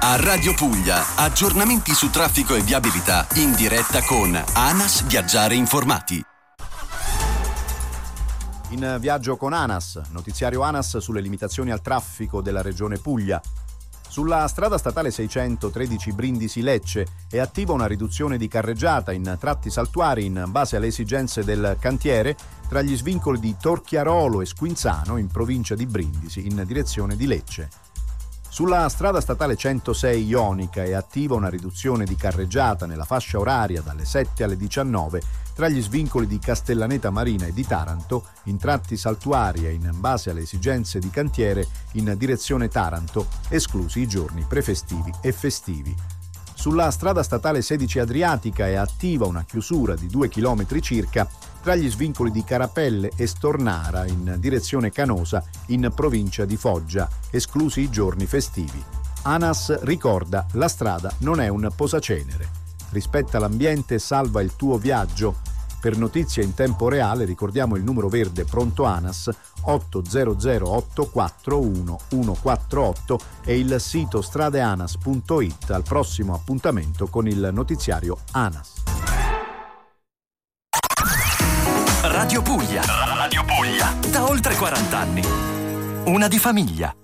A Radio Puglia, aggiornamenti su traffico e viabilità in diretta con ANAS Viaggiare Informati. In viaggio con ANAS, notiziario ANAS sulle limitazioni al traffico della regione Puglia. Sulla strada statale 613 Brindisi-Lecce è attiva una riduzione di carreggiata in tratti saltuari in base alle esigenze del cantiere tra gli svincoli di Torchiarolo e Squinzano in provincia di Brindisi in direzione di Lecce. Sulla strada statale 106 Ionica è attiva una riduzione di carreggiata nella fascia oraria dalle 7 alle 19 tra gli svincoli di Castellaneta Marina e di Taranto in tratti saltuari e in base alle esigenze di cantiere in direzione Taranto, esclusi i giorni prefestivi e festivi. Sulla strada statale 16 Adriatica è attiva una chiusura di 2 km circa tra gli svincoli di Carapelle e Stornara in direzione Canosa in provincia di Foggia, esclusi i giorni festivi. ANAS ricorda: la strada non è un posacenere. Rispetta l'ambiente e salva il tuo viaggio. Per notizie in tempo reale ricordiamo il numero verde pronto ANAS 800 841 148 e il sito stradeanas.it. Al prossimo appuntamento con il notiziario ANAS. Radio Puglia. Radio Puglia. Da oltre 40 anni. Una di famiglia.